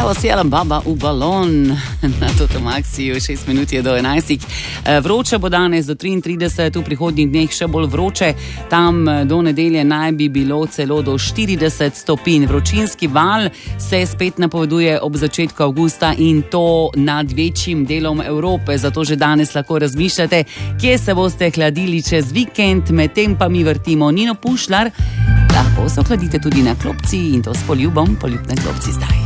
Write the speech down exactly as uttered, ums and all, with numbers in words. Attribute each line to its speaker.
Speaker 1: Evo, sjelam baba v balon na Totomaxiju, šest minut je do enajstih. Vroče bo danes do triintrideset, v prihodnjih dneh še bolj vroče. Tam do nedelje naj bi bilo celo do štirideset stopinj. Vročinski val se spet napoveduje ob začetku avgusta in to nad večjim delom Evrope. Zato že danes lahko razmišljate, kje se boste hladili čez vikend, medtem pa mi vrtimo Nino Pušlar. Lahko se ohladite tudi na klopci in to s poljubom, poljubne klopci zdaj.